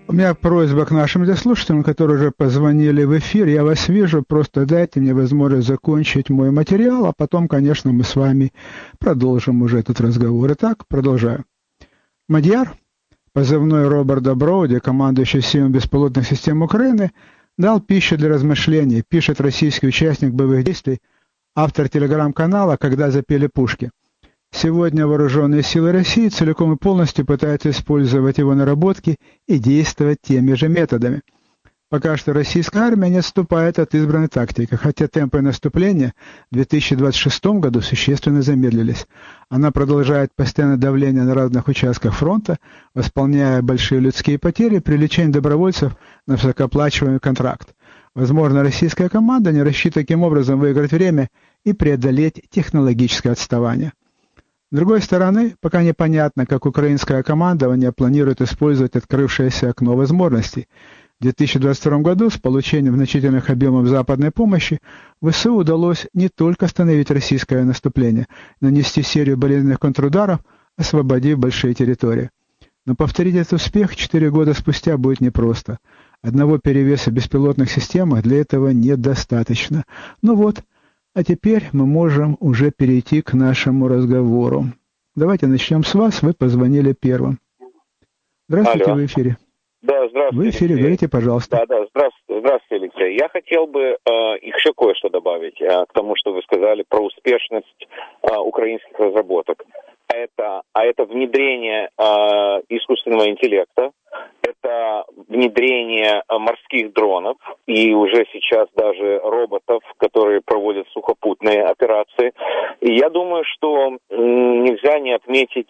У меня просьба к нашим слушателям, которые уже позвонили в эфир. Я вас вижу, просто дайте мне возможность закончить мой материал, а потом, конечно, мы с вами продолжим уже этот разговор. Итак, продолжаю. Мадьяр, позывной Роберта Броуди, командующий силами беспилотных систем Украины, дал пищу для размышлений, пишет российский участник боевых действий, автор телеграм-канала «Когда запели пушки». Сегодня вооруженные силы России целиком и полностью пытаются использовать его наработки и действовать теми же методами. Пока что российская армия не отступает от избранной тактики, хотя темпы наступления в 2026 году существенно замедлились. Она продолжает постоянное давление на разных участках фронта, восполняя большие людские потери, привлечение добровольцев на высокооплачиваемый контракт. Возможно, российская команда не рассчитывает таким образом выиграть время и преодолеть технологическое отставание. С другой стороны, пока непонятно, как украинское командование планирует использовать открывшееся окно возможностей. В 2022 году с получением значительных объемов западной помощи ВСУ удалось не только остановить российское наступление, но нанести серию болезненных контрударов, освободив большие территории. Но повторить этот успех 4 года спустя будет непросто. Одного перевеса в беспилотных системах для этого недостаточно. Ну вот. А теперь мы можем уже перейти к нашему разговору. Давайте начнем с вас. Вы позвонили первым. Здравствуйте, Алло. вы в эфире. Да, здравствуйте. Вы в эфире, Алексей. говорите, пожалуйста. Да, здравствуйте, Алексей. Я хотел бы еще кое-что добавить к тому, что вы сказали про успешность украинских разработок. Это внедрение искусственного интеллекта, это внедрение морских дронов и уже сейчас даже роботов, которые проводят сухопутные операции. И я думаю, что нельзя не отметить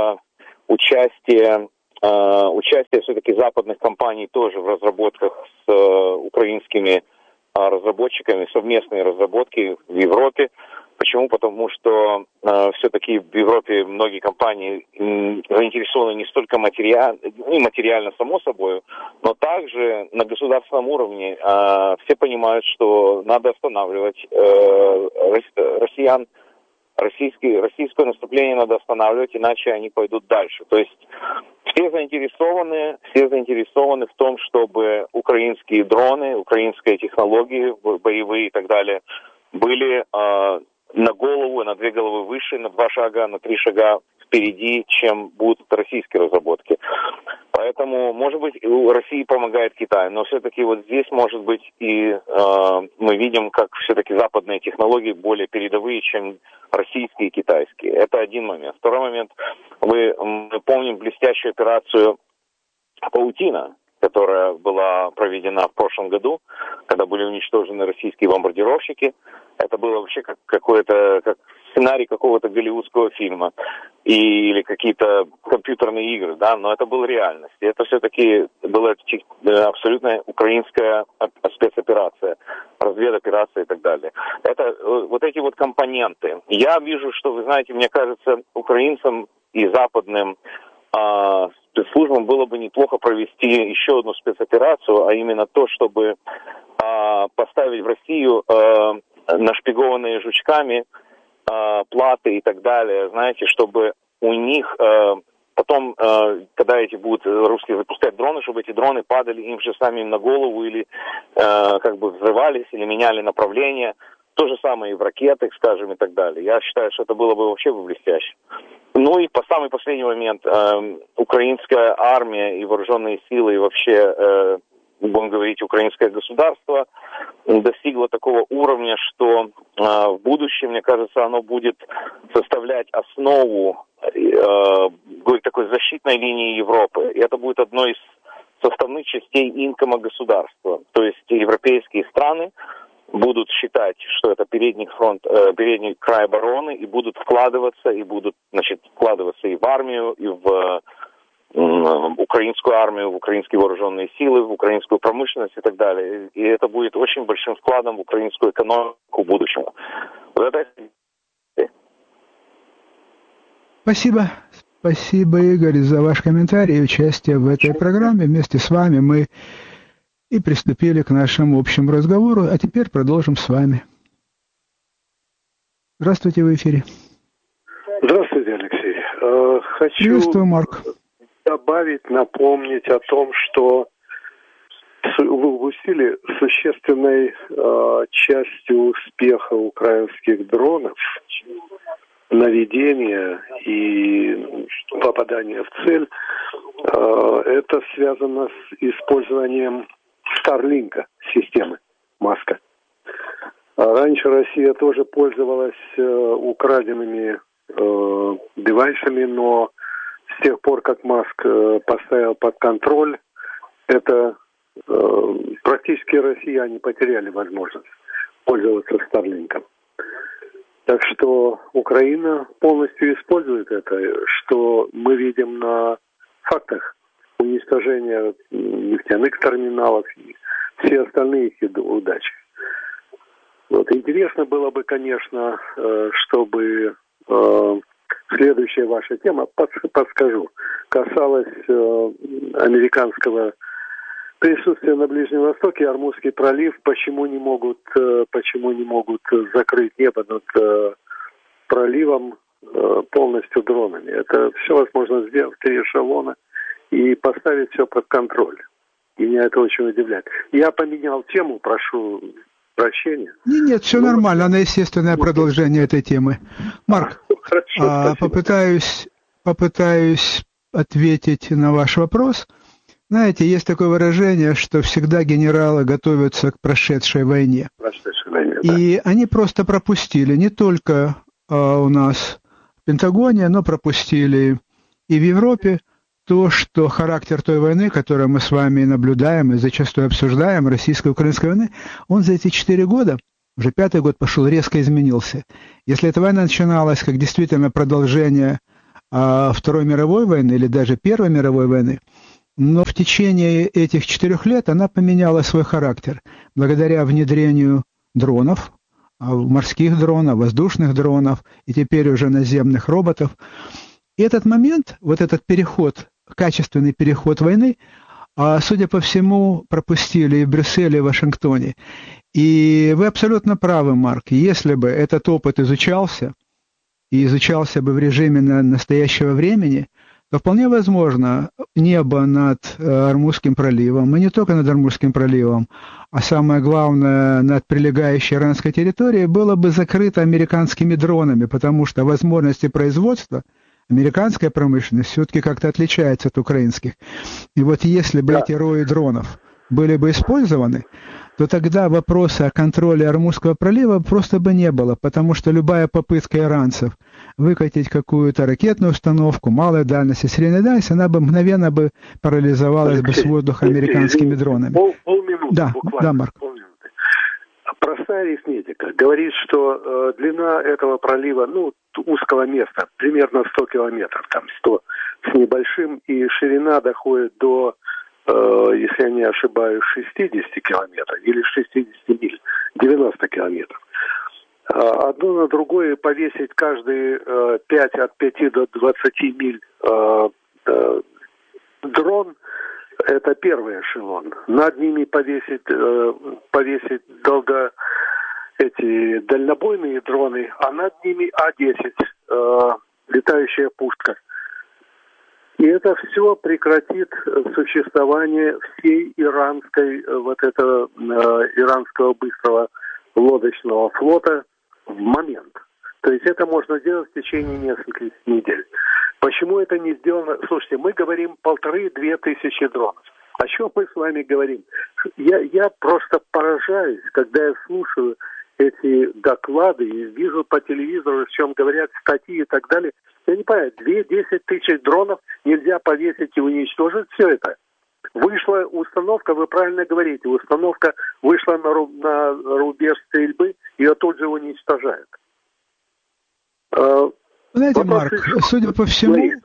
участие все-таки западных компаний тоже в разработках с украинскими разработчиками, совместные разработки в Европе. Почему? Потому что все-таки в Европе многие компании заинтересованы не столько материально, само собой, но также на государственном уровне все понимают, что надо останавливать россиян. Российское наступление надо останавливать, иначе они пойдут дальше. То есть все заинтересованы в том, чтобы украинские дроны, украинские технологии, боевые и так далее, были на голову, на 2 головы выше, на 2 шага, на 3 шага впереди, чем будут российские разработки. Поэтому, может быть, России помогает Китай, но все-таки вот здесь, может быть, и мы видим, как все-таки западные технологии более передовые, чем российские и китайские. Это один момент. Второй момент. Мы помним блестящую операцию «Паутина», которая была проведена в прошлом году, когда были уничтожены российские бомбардировщики. Это было вообще как сценарий какого-то голливудского фильма или какие-то компьютерные игры, да, но это была реальность. И это все-таки была абсолютно украинская спецоперация, разведоперация и так далее. Это вот эти вот компоненты. Я вижу, что, вы знаете, мне кажется, украинцам и западным спецслужбам было бы неплохо провести еще одну спецоперацию, а именно то, чтобы поставить в Россию нашпигованные жучками платы и так далее, знаете, чтобы у них потом, когда эти будут русские запускать дроны, чтобы эти дроны падали им же самим на голову или как бы взрывались, или меняли направление. То же самое и в ракетах, скажем, и так далее. Я считаю, что это было бы вообще блестяще. Ну и по самый последний момент, украинская армия и вооруженные силы, и вообще, будем говорить, украинское государство достигло такого уровня, что в будущем, мне кажется, оно будет составлять основу такой защитной линии Европы. И это будет одной из составных частей инкома государства. То есть европейские страны будут считать, что это передний край обороны, и будут вкладываться и в армию, и в украинскую армию, в украинские вооруженные силы, в украинскую промышленность и так далее. И это будет очень большим вкладом в украинскую экономику будущего. Вот это... Спасибо, Игорь, за ваш комментарий и участие в этой программе. Вместе с вами мы и приступили к нашему общему разговору, а теперь продолжим с вами. Здравствуйте, в эфире. Здравствуйте, Алексей. Приветствую, Марк. добавить, напомнить о том, что вы упустили существенной частью успеха украинских дронов наведения и попадания в цель. Это связано с использованием Старлинка системы Маска. Раньше Россия тоже пользовалась украденными девайсами, но с тех пор, как Маск поставил под контроль, это практически россияне потеряли возможность пользоваться Старлинком. Так что Украина полностью использует это, что мы видим на фактах уничтожения нефтяных терминалов и все остальные их удачи. Вот. Интересно было бы, конечно, чтобы следующая ваша тема, подскажу, касалась американского присутствия на Ближнем Востоке, Ормузский пролив, почему не могут закрыть небо над проливом полностью дронами. Это все возможно сделать в 3 эшелона и поставить все под контроль. И меня это очень удивляет. Я поменял тему, прошу прощения. Нет, все нормально, она естественное продолжение этой темы. Марк, попытаюсь ответить на ваш вопрос. Знаете, есть такое выражение, что всегда генералы готовятся к прошедшей войне. И они просто пропустили не только у нас в Пентагоне, но пропустили и в Европе то, что характер той войны, которую мы с вами наблюдаем и зачастую обсуждаем, российско-украинской войны, он за эти 4 года, уже 5-й год пошел, резко изменился. Если эта война начиналась как действительно продолжение Второй мировой войны или даже Первой мировой войны, но в течение этих 4 лет она поменяла свой характер благодаря внедрению дронов, морских дронов, воздушных дронов и теперь уже наземных роботов. И этот момент, вот этот переход, качественный переход войны, судя по всему, пропустили и в Брюсселе, и в Вашингтоне. И вы абсолютно правы, Марк, если бы этот опыт изучался, и изучался бы в режиме настоящего времени, то вполне возможно небо над Ормузским проливом, и не только над Ормузским проливом, а самое главное, над прилегающей иранской территорией, было бы закрыто американскими дронами, потому что возможности производства американская промышленность все-таки как-то отличается от украинских. И вот если бы эти рои дронов были бы использованы, то тогда вопроса о контроле Ормузского пролива просто бы не было, потому что любая попытка иранцев выкатить какую-то ракетную установку малой дальности, средней дальности, она бы мгновенно бы парализовалась бы с воздуха американскими дронами. Полминуты, да, буквально. Да, Марк. Полминуты. Простая арифметика говорит, что длина этого пролива, узкого места, примерно 100 километров, там 100 с небольшим, и ширина доходит до, если я не ошибаюсь, 60 километров или 60 миль, 90 километров. Одно на другое повесить каждые от 5 до 20 миль дрон, это первый эшелон. Над ними повесить эти дальнобойные дроны, а над ними А-10, летающая пушка. И это все прекратит существование всей иранского быстрого лодочного флота в момент. То есть это можно сделать в течение нескольких недель. Почему это не сделано? Слушайте, мы говорим 1500-2000 тысячи дронов. О чем мы с вами говорим? Я просто поражаюсь, когда я слушаю эти доклады и вижу по телевизору, о чем говорят статьи и так далее. Я не понимаю, 2-10 тысяч дронов нельзя повесить и уничтожить все это. Вышла установка, вы правильно говорите, установка вышла на рубеж стрельбы, ее тут же уничтожают. Знаете, Марк, судя по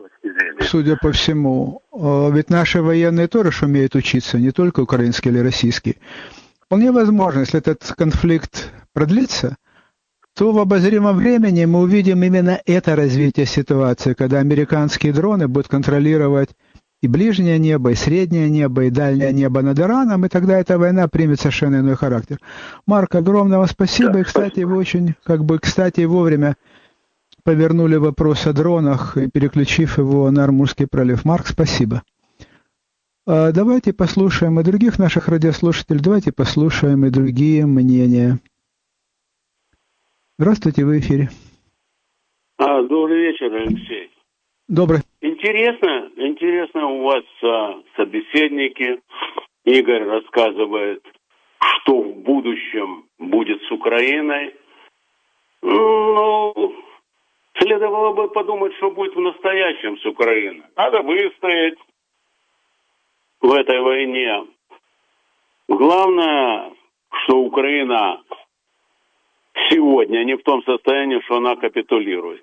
всему, ведь наши военные тоже умеют учиться, не только украинские или российские. Вполне возможно, если этот конфликт продлится, то в обозримом времени мы увидим именно это развитие ситуации, когда американские дроны будут контролировать и ближнее небо, и среднее небо, и дальнее небо над Ираном, и тогда эта война примет совершенно иной характер. Марк, огромное вам спасибо, и, кстати, вы очень, кстати, вовремя повернули вопрос о дронах, переключив его на Амурский пролив. Марк, спасибо. Давайте послушаем и других наших радиослушателей, давайте послушаем и другие мнения. Здравствуйте, в эфире. Добрый вечер, Алексей. Добрый. Интересно у вас собеседники. Игорь рассказывает, что в будущем будет с Украиной. Ну, следовало бы подумать, что будет в настоящем с Украиной. Надо выстоять в этой войне. Главное, что Украина сегодня не в том состоянии, что она капитулирует.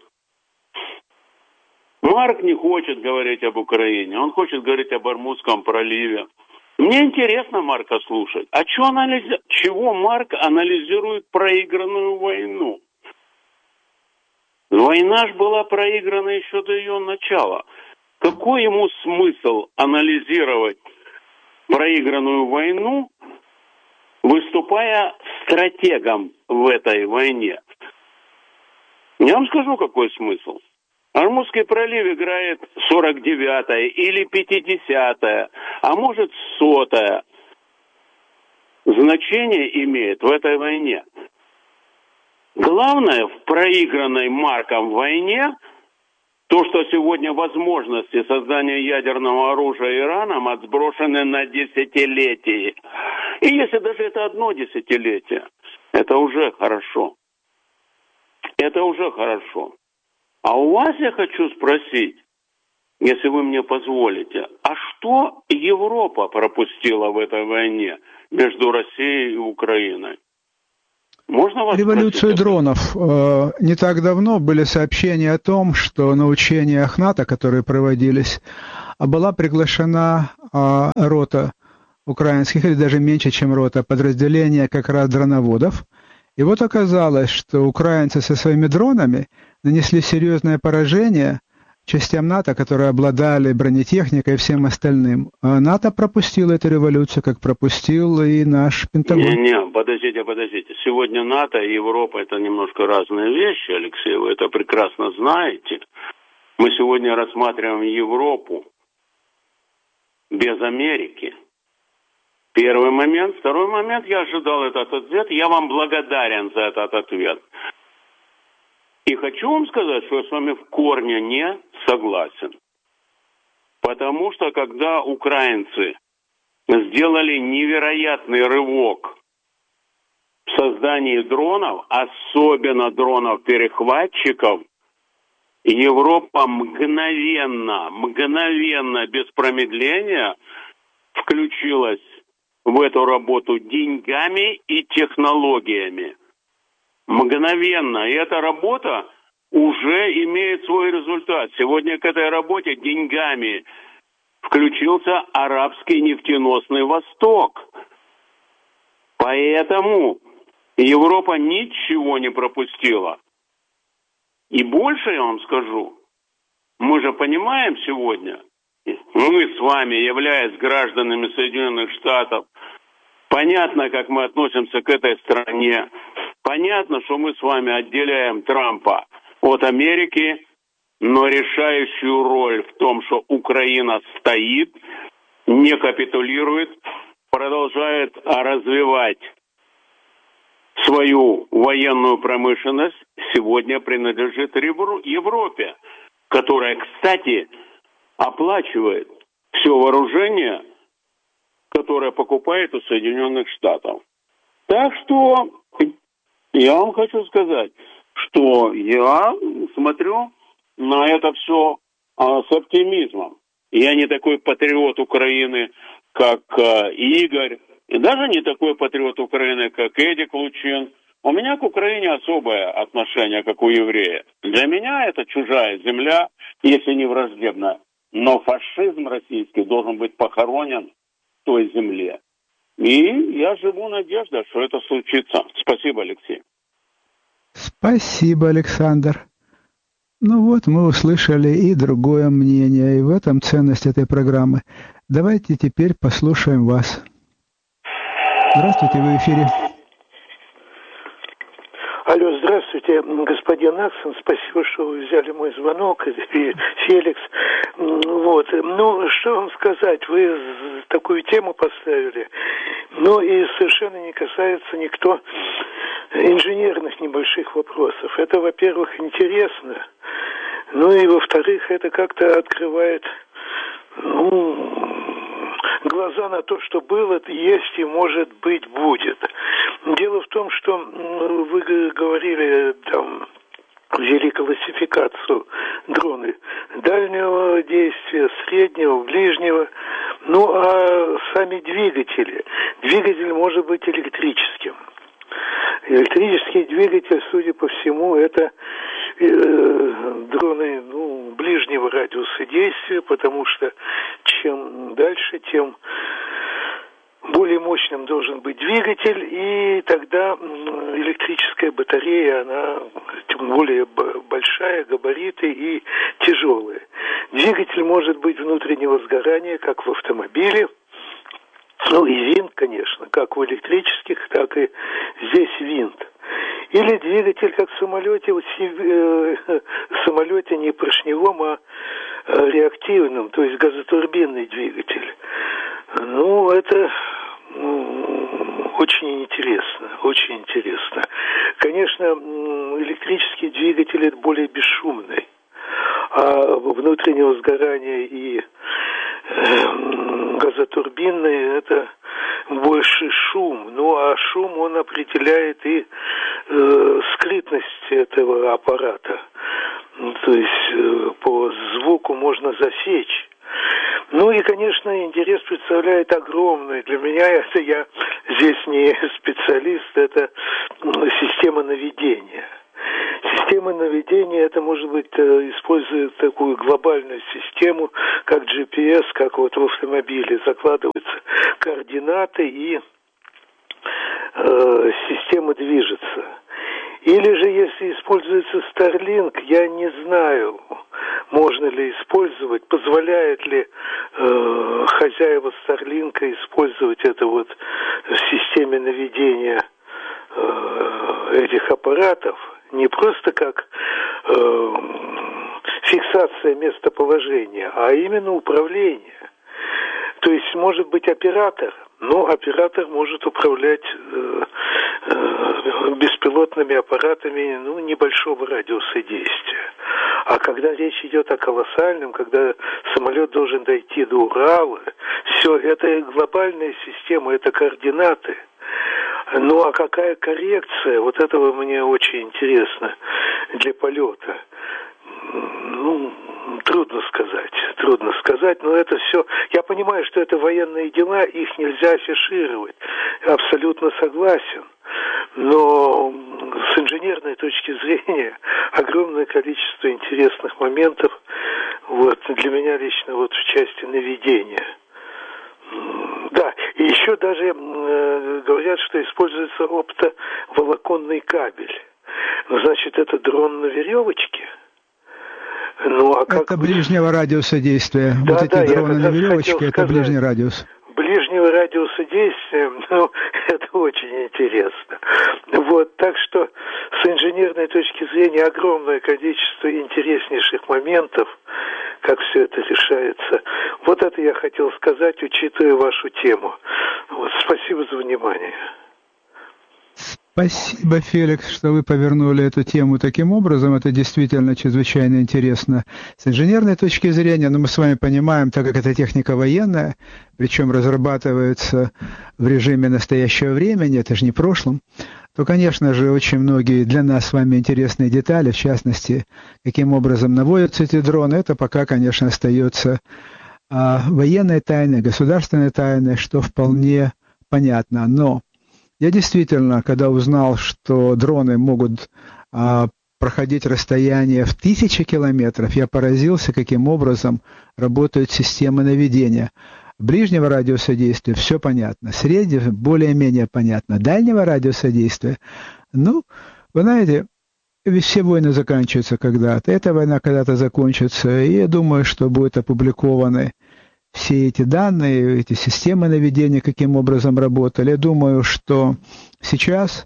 Марк не хочет говорить об Украине, он хочет говорить об Ормузском проливе. Мне интересно Марка слушать. А чего Марк анализирует проигранную войну? Война ж была проиграна еще до ее начала. Какой ему смысл анализировать проигранную войну, выступая стратегом в этой войне? Я вам скажу, какой смысл. Ормузский пролив играет 49-е или 50-е, а может 100-е. Значение имеет в этой войне. Главное в проигранной Марком войне то, что сегодня возможности создания ядерного оружия Ираном отброшены на десятилетия. И если даже это одно десятилетие, это уже хорошо. Это уже хорошо. А у вас я хочу спросить, если вы мне позволите, а что Европа пропустила в этой войне между Россией и Украиной? Можно вас Революцию дронов. Не так давно были сообщения о том, что на учениях НАТО, которые проводились, была приглашена рота украинских, или даже меньше, чем рота, подразделения как раз дроноводов. И вот оказалось, что украинцы со своими дронами нанесли серьезное поражение частям НАТО, которые обладали бронетехникой и всем остальным. А НАТО пропустил эту революцию, как пропустил и наш Пентагон. Подождите. Сегодня НАТО и Европа — это немножко разные вещи, Алексей, вы это прекрасно знаете. Мы сегодня рассматриваем Европу без Америки. Первый момент. Второй момент, я ожидал этот ответ, я вам благодарен за этот ответ. И хочу вам сказать, что я с вами в корне не согласен. Потому что когда украинцы сделали невероятный рывок в создании дронов, особенно дронов-перехватчиков, Европа мгновенно, без промедления включилась в эту работу деньгами и технологиями. Мгновенно. И эта работа уже имеет свой результат. Сегодня к этой работе деньгами включился арабский нефтеносный Восток. Поэтому Европа ничего не пропустила. И больше я вам скажу. Мы же понимаем сегодня, мы с вами, являясь гражданами Соединенных Штатов, понятно, как мы относимся к этой стране. Понятно, что мы с вами отделяем Трампа от Америки, но решающую роль в том, что Украина стоит, не капитулирует, продолжает развивать свою военную промышленность, сегодня принадлежит Европе, которая, кстати, оплачивает все вооружение, которое покупает у Соединенных Штатов. Так что я вам хочу сказать, что я смотрю на это все с оптимизмом. Я не такой патриот Украины, как Игорь, и даже не такой патриот Украины, как Эдик Лучин. У меня к Украине особое отношение, как у еврея. Для меня это чужая земля, если не враждебная. Но фашизм российский должен быть похоронен в той земле. И я живу надеждой, что это случится. Спасибо, Алексей. Спасибо, Александр. Ну вот, мы услышали и другое мнение, и в этом ценность этой программы. Давайте теперь послушаем вас. Здравствуйте, вы в эфире. Алло, здравствуйте, господин Аксен, спасибо, что вы взяли мой звонок, и Феликс. Вот, ну, что вам сказать, вы такую тему поставили, но и совершенно не касается никто инженерных небольших вопросов. Это, во-первых, интересно, ну и, во-вторых, это как-то открывает, глаза на то, что было, есть и, может быть, будет. Дело в том, что вы говорили, там, ввели классификацию дроны дальнего действия, среднего, ближнего. Ну, а сами двигатели. Двигатель может быть электрическим. Электрический двигатель, судя по всему, это дроны ближнего радиуса действия, потому что чем дальше, тем более мощным должен быть двигатель, и тогда электрическая батарея, она тем более большая, габариты и тяжелая. Двигатель может быть внутреннего сгорания, как в автомобиле, ну и винт, конечно, как в электрических, так и здесь винт. Или двигатель, как в самолете, в самолете не поршневом, а реактивном, то есть газотурбинный двигатель. Ну, это очень интересно, очень интересно. Конечно, электрический двигатель это более бесшумный, а внутреннего сгорания и газотурбинный это больше шум. Ну, а шум он определяет и скрытность этого аппарата. То есть по звуку можно засечь. Ну и, конечно, интерес представляет огромный. Для меня это я здесь не специалист, это система наведения. Система наведения, это может быть, использует такую глобальную систему, как GPS, как вот в автомобиле. Закладываются координаты и система движется. Или же, если используется Starlink, я не знаю, можно ли использовать, позволяет ли хозяева Starlink использовать это вот в системе наведения этих аппаратов, не просто как фиксация местоположения, а именно управление. То есть может быть оператор, но оператор может управлять беспилотными аппаратами небольшого радиуса действия. А когда речь идет о колоссальном, когда самолет должен дойти до Урала, все, это глобальная система, это координаты. Ну а какая коррекция, вот этого мне очень интересно для полета. Трудно сказать, но это все, я понимаю, что это военные дела, их нельзя афишировать, абсолютно согласен, но с инженерной точки зрения огромное количество интересных моментов, вот, для меня лично вот в части наведения. Да, и еще даже говорят, что используется оптоволоконный кабель, значит, это дрон на веревочке. Ну, а как... Это ближнего радиуса действия. Да, вот эти дроны на веревочке, это ближний радиус. Ближнего радиуса действия, это очень интересно. Вот, так что с инженерной точки зрения огромное количество интереснейших моментов, как все это решается. Вот это я хотел сказать, учитывая вашу тему. Вот, спасибо за внимание. Спасибо, Феликс, что вы повернули эту тему таким образом. Это действительно чрезвычайно интересно с инженерной точки зрения, но мы с вами понимаем, так как это техника военная, причем разрабатывается в режиме настоящего времени, это же не в прошлом, то, конечно же, очень многие для нас с вами интересные детали, в частности, каким образом наводятся эти дроны, это пока, конечно, остается военной тайной, государственной тайной, что вполне понятно. Но я действительно, когда узнал, что дроны могут проходить расстояние в 1000 километров, я поразился, каким образом работают системы наведения. Ближнего радиуса действия все понятно, среднего более-менее понятно, дальнего радиуса действия. Ну, вы знаете, все войны заканчиваются когда-то, эта война когда-то закончится, и я думаю, что будут опубликованы все эти данные, эти системы наведения, каким образом работали. Я думаю, что сейчас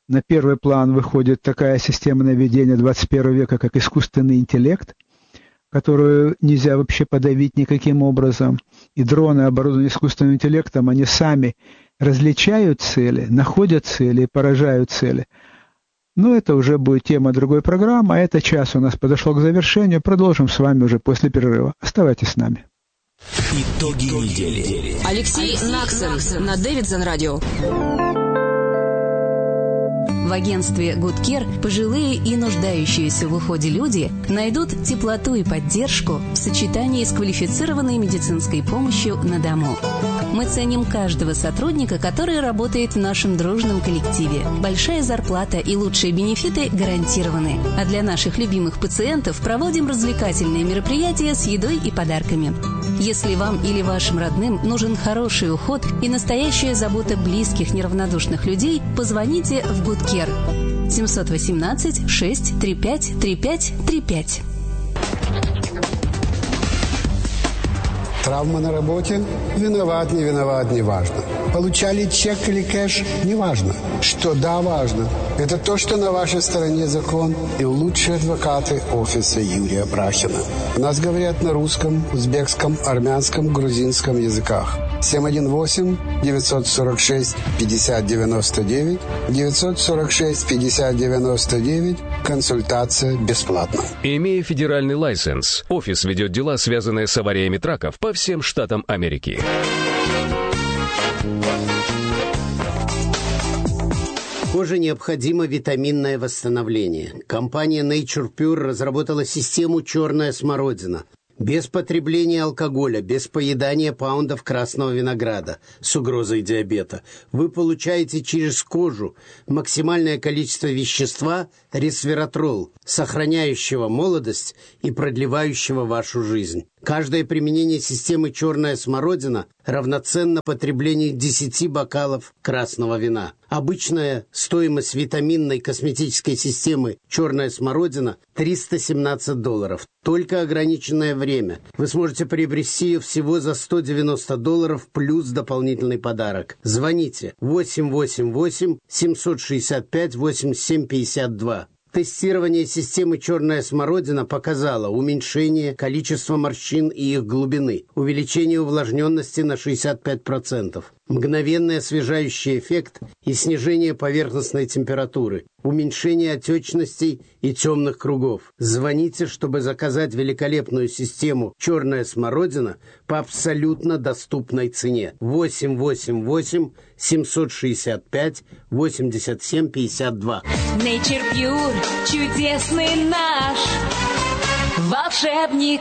на первый план выходит такая система наведения 21 века, как искусственный интеллект, которую нельзя вообще подавить никаким образом. И дроны, оборудованные искусственным интеллектом, они сами различают цели, находят цели и поражают цели. Но это уже будет тема другой программы, а этот час у нас подошел к завершению. Продолжим с вами уже после перерыва. Оставайтесь с нами. Итоги недели. Алексей Наксон на Дэвидсон радио. В агентстве Good Care пожилые и нуждающиеся в уходе люди найдут теплоту и поддержку в сочетании с квалифицированной медицинской помощью на дому. Мы ценим каждого сотрудника, который работает в нашем дружном коллективе. Большая зарплата и лучшие бенефиты гарантированы. А для наших любимых пациентов проводим развлекательные мероприятия с едой и подарками. Если вам или вашим родным нужен хороший уход и настоящая забота близких неравнодушных людей, позвоните в Good Care 718 635 3535. Травма на работе? Виноват, не виноват, не важно. Получали чек или кэш? Не важно. Что да, важно. Это то, что на вашей стороне закон и лучшие адвокаты офиса Юрия Брахина. У нас говорят на русском, узбекском, армянском, грузинском языках. 718-946-5099, 946-5099, консультация бесплатна. Имея федеральный лайсенс, офис ведет дела, связанные с авариями траков по всем штатам Америки. Коже необходимо витаминное восстановление. Компания Nature Pure разработала систему «Черная смородина». Без потребления алкоголя, без поедания паундов красного винограда с угрозой диабета. Вы получаете через кожу максимальное количество вещества ресвератрол, сохраняющего молодость и продлевающего вашу жизнь. Каждое применение системы «Черная смородина» равноценно потреблению 10 бокалов красного вина. Обычная стоимость витаминной косметической системы «Черная смородина» $317. Только ограниченное время. Вы сможете приобрести ее всего за $190 плюс дополнительный подарок. Звоните 888-765-8752. Тестирование системы «Черная смородина» показало уменьшение количества морщин и их глубины, увеличение увлажненности на 65%, мгновенный освежающий эффект и снижение поверхностной температуры, уменьшение отечностей и темных кругов. Звоните, чтобы заказать великолепную систему «Черная смородина» по абсолютно доступной цене. 888-765-8752. Nature Pure, чудесный наш волшебник.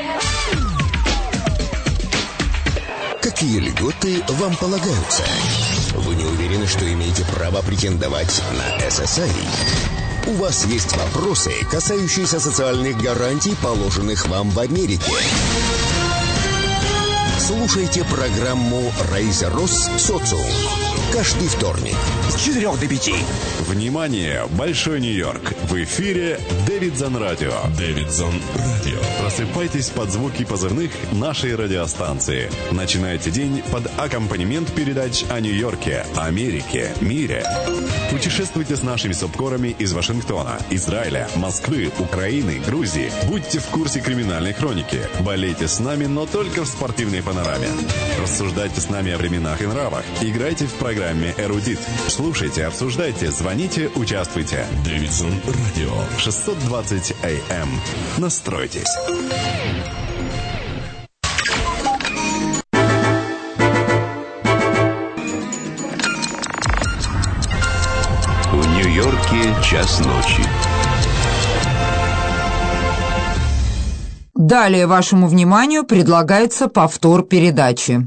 Какие льготы вам полагаются? Вы не уверены, что имеете право претендовать на SSA? У вас есть вопросы, касающиеся социальных гарантий, положенных вам в Америке? Слушайте программу «Райзер Росс Социум» каждый вторник с 4 до 5. Внимание! Большой Нью-Йорк! В эфире Дэвидсон радио. Дэвидсон радио. Просыпайтесь под звуки позывных нашей радиостанции. Начинайте день под аккомпанемент передач о Нью-Йорке, Америке, мире. Путешествуйте с нашими субкорами из Вашингтона, Израиля, Москвы, Украины, Грузии. Будьте в курсе криминальной хроники. Болейте с нами, но только в спортивной панораме. Рассуждайте с нами о временах и нравах. Играйте в программе «Эрудит». Слушайте, обсуждайте, звоните, участвуйте. Дэвидсон радио. 620 АМ. Настройтесь. В Нью-Йорке час ночи. Далее вашему вниманию предлагается повтор передачи.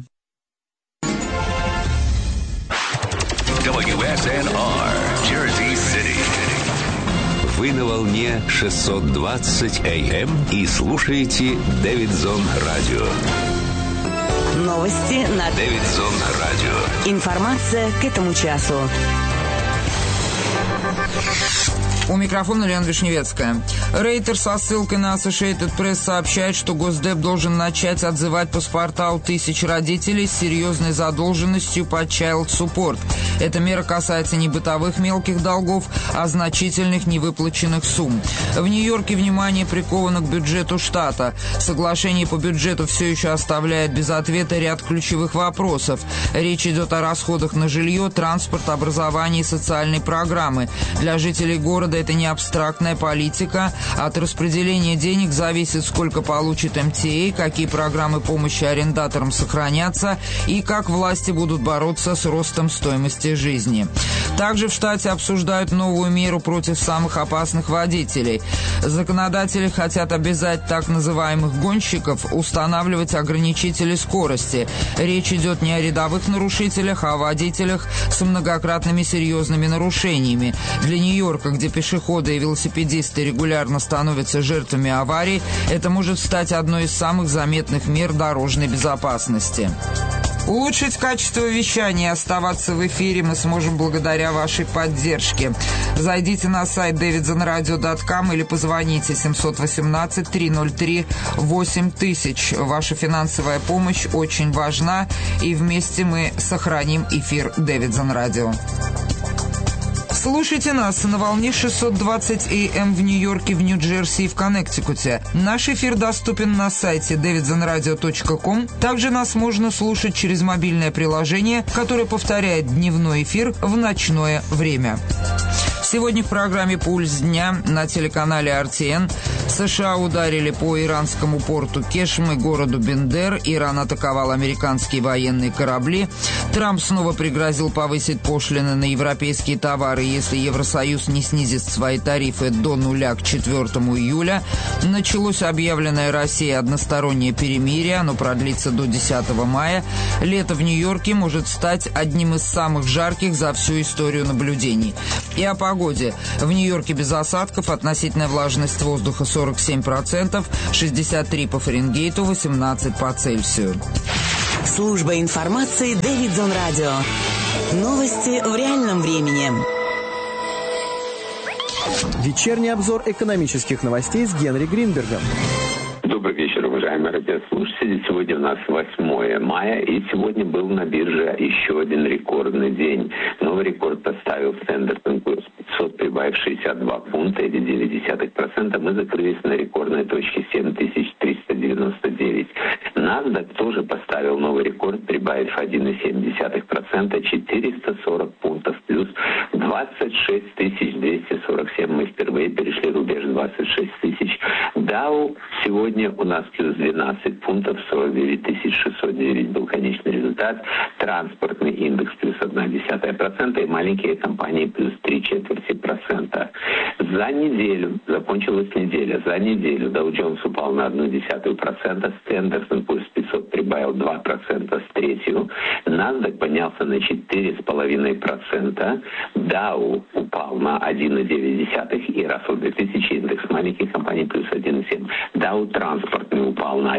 WSNR, Jersey City. Вы на волне 620 АМ и слушаете Дэвидсон радио. Новости на Дэвидсон радио. Информация к этому часу. У микрофона Лена Вишневецкая. Рейтер со ссылкой на Associated Press сообщает, что Госдеп должен начать отзывать паспорта у тысяч родителей с серьезной задолженностью по Child Support. Эта мера касается не бытовых мелких долгов, а значительных невыплаченных сумм. В Нью-Йорке внимание приковано к бюджету штата. Соглашение по бюджету все еще оставляет без ответа ряд ключевых вопросов. Речь идет о расходах на жилье, транспорт, образование и социальные программы. Для жителей города это не абстрактная политика. От распределения денег зависит, сколько получит МТА, какие программы помощи арендаторам сохранятся и как власти будут бороться с ростом стоимости жизни. Также в штате обсуждают новую меру против самых опасных водителей. Законодатели хотят обязать так называемых гонщиков устанавливать ограничители скорости. Речь идет не о рядовых нарушителях, а о водителях с многократными серьезными нарушениями. Для Нью-Йорка, где пешеходы и велосипедисты регулярно становятся жертвами аварий, это может стать одной из самых заметных мер дорожной безопасности. Улучшить качество вещания и оставаться в эфире мы сможем благодаря вашей поддержке. Зайдите на сайт davidsonradio.com или позвоните 718-303-8000. Ваша финансовая помощь очень важна, и вместе мы сохраним эфир Davidson Radio. Слушайте нас на волне 620 AM в Нью-Йорке, в Нью-Джерси и в Коннектикуте. Наш эфир доступен на сайте davidsonradio.com. Также нас можно слушать через мобильное приложение, которое повторяет дневной эфир в ночное время. Сегодня в программе «Пульс дня» на телеканале RTN США ударили по иранскому порту Кешм и городу Бендер. Иран атаковал американские военные корабли. Трамп снова пригрозил повысить пошлины на европейские товары, если Евросоюз не снизит свои тарифы до нуля к 4 июля. Началось объявленное Россией одностороннее перемирие. Оно продлится до 10 мая. Лето в Нью-Йорке может стать одним из самых жарких за всю историю наблюдений. И о погоде. В Нью-Йорке без осадков, относительная влажность воздуха 47%, 63 по Фаренгейту, 18 по Цельсию. Служба информации Davidson Radio. Новости в реальном времени. Вечерний обзор экономических новостей с Генри Гринбергом. Добрый вечер, уважаемые радиослушатели. Сегодня у нас 8 мая, и сегодня был на бирже еще один рекордный день. Новый рекорд поставил Standard & Poor's 500, прибавив 62 пункта, или 0,9%. Мы закрылись на рекордной точке 7399. NASDAQ тоже поставил новый рекорд, прибавив 1,7%, 440 пунктов, плюс 26 247. Мы впервые перешли рубеж 26 тысяч. Dow сегодня у нас плюс 12 пунктов, 49 609 был конечный результат. Транспортный индекс плюс 0,1%, и маленькие компании плюс 0,75%. За неделю, закончилась неделя, за неделю Dow Jones упал на 0,1%, Standard & Poor's 500 прибавил 2% с третью, NASDAQ поднялся на 4,5%, Dow упал на 1,9%, и Russell 2000 индекс маленьких компаний плюс 1,7%. Dow транспортный упал на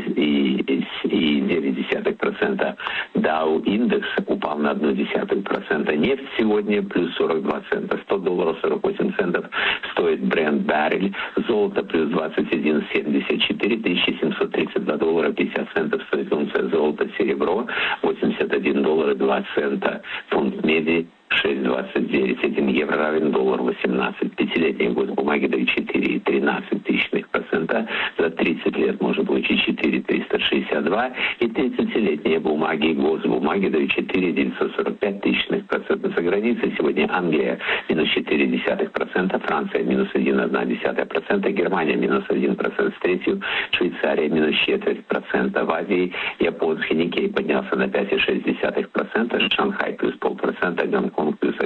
1,9%, Dow индекс упал на 0,1%. Нефть сегодня плюс 42 цента, $100 48 центов стоит Brent баррель. Золото плюс 21,74, $1732 50 центов стоит унция золота. Серебро $81.02, фунт меди 6,29, 1 евро равен $1.18. Пятилетние госбумаги дают 4,13%, за 30 лет можно получить 4,362, и 30-летние бумаги и госбумаги дают 4,945%. За границей сегодня Англия минус 0,4%, Франция минус 1,1%, Германия минус 1% с третью, Швейцария минус 0,25%, в Азии японский Никей поднялся на 5,6%, Шанхай плюс 0,5%, Гонконг плюс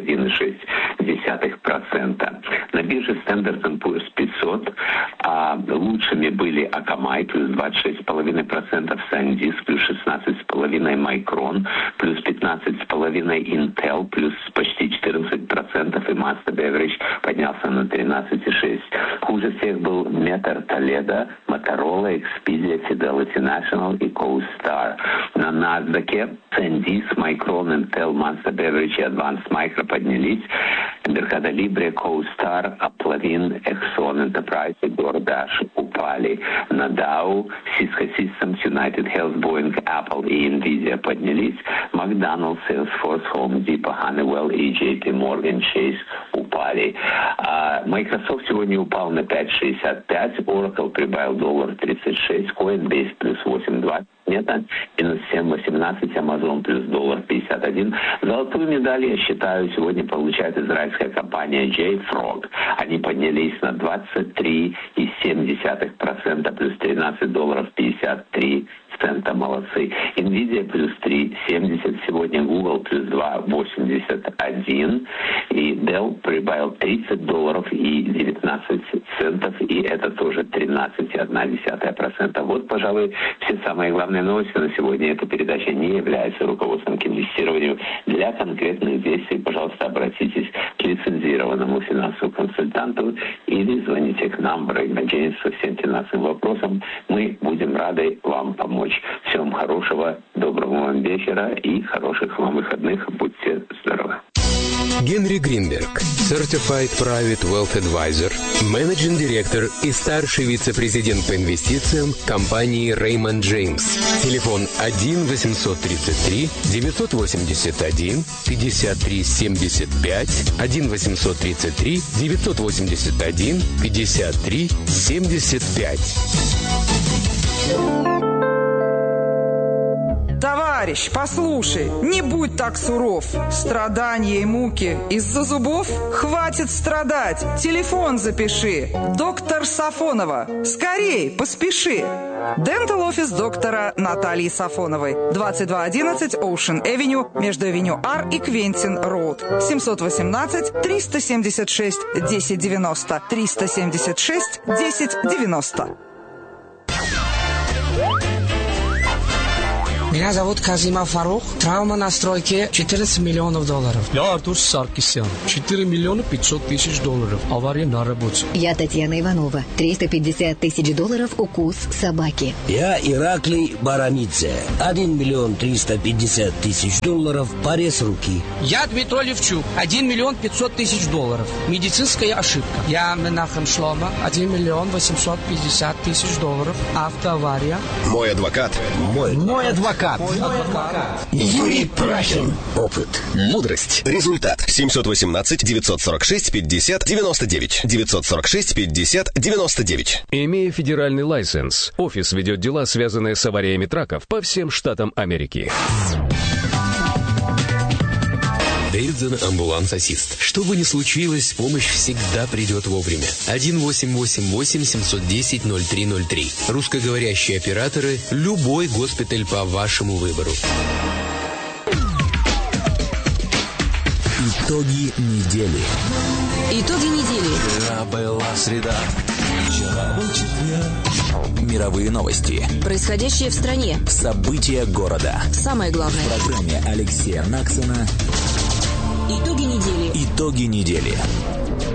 1,6%. На бирже Standard & Poor's 500 лучшими были Akamai плюс 26,5%, SanDisk плюс 16,5%, Micron плюс 15,5%, Intel плюс почти 14%, и Mazda Beverage поднялся на 13,6%. Хуже всех был Mettler Toledo, Motorola, Expedia, Fidelity National и CoStar. На NASDAQ SanDisk, Micron, Intel, Monster Beverage и Advanced Micro поднялись. Mercado Libre, CoStar, Aplavin, Exxon Enterprise и DoorDash упали. На Dow Cisco Systems, United Health, Boeing, Apple и Nvidia поднялись. McDonald's, Salesforce, Home Depot, Honeywell и JP Morgan Chase упали. Microsoft сегодня упал на 5.65, Oracle прибавил $1.36, Coinbase плюс 8.20, Meta минус 7.18, Amazon плюс $1.51. Золотую медаль, я считаю, сегодня получает израильская компания JFrog. Они поднялись на 23,7%, плюс $13.53. Молодцы. Nvidia плюс 3,70. Сегодня Google плюс 2,81. И Dell прибавил $30.19. И это тоже 13,1%. Вот, пожалуй, все самые главные новости на сегодня. Эта передача не является руководством к инвестированию. Для конкретных действий, пожалуйста, обратитесь к лицензированному финансовому консультанту или звоните к нам в Рейгмадженец со всем финансовым вопросом. Мы будем рады вам помочь. Всем хорошего, доброго вам вечера и хороших вам выходных. Будьте здоровы. Генри Гринберг, Certified Private Wealth Advisor, менеджинг директор и старший вице-президент по инвестициям компании Raymond James. Телефон 1-833-981-53-75, 1-833-981-53-75. Товарищ, послушай, не будь так суров. Страдания и муки из-за зубов? Хватит страдать. Телефон запиши. Доктор Сафонова. Скорей, поспеши. Дентал офис доктора Натальи Сафоновой. 2211 Ocean Avenue между Авеню Ар и Квентин Роуд. 718-376-1090. 376-1090. Меня зовут Казима Фарух. Травма на стройке $14 миллионов. Я Артур Саркисян. $4 миллиона 500 тысяч. Авария на работе. Я Татьяна Иванова. $350 тысяч. Укус собаки. Я Ираклий Барамидзе. $1 миллион 350 тысяч. Порез руки. Я Дмитрий Левчук. $1 миллион 500 тысяч. Медицинская ошибка. Я Менахем Шлома. $1 миллион 850 тысяч. Автоавария. Мой адвокат. Мой адвокат. Юрий Прахин. Опыт. Мудрость. Результат. 718-946-50-99. 946-50-99. Имея федеральный лайсенс, офис ведет дела, связанные с авариями траков по всем штатам Америки. Дэвидсон амбуланс-ассист. Что бы ни случилось, помощь всегда придет вовремя. 1-888-710-0303. Русскоговорящие операторы. Любой госпиталь по вашему выбору. Итоги недели. Итоги недели. Вчера была среда. Вчера был четверг. Мировые новости. Происходящее в стране. События города. Самое главное. В программе Алексея Наксона. Итоги недели. Итоги недели.